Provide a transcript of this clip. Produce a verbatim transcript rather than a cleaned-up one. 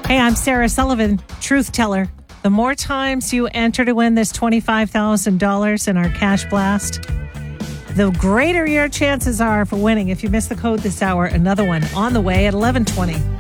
Hey, I'm Sarah Sullivan, truth teller. The more times you enter to win this twenty-five thousand dollars in our cash blast, the greater your chances are for winning. If you miss the code this hour, another one on the way at eleven twenty.